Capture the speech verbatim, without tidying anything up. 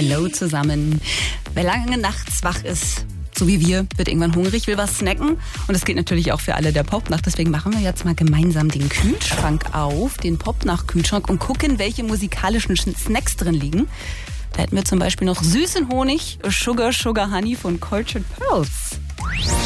Hello zusammen. Wer lange nachts wach ist, so wie wir, wird irgendwann hungrig, will was snacken. Und das gilt natürlich auch für alle der Popnacht. Deswegen machen wir jetzt mal gemeinsam den Kühlschrank auf, den Popnacht-Kühlschrank, und gucken, welche musikalischen Snacks drin liegen. Da hätten wir zum Beispiel noch süßen Honig, Sugar Sugar Honey von Cultured Pearls.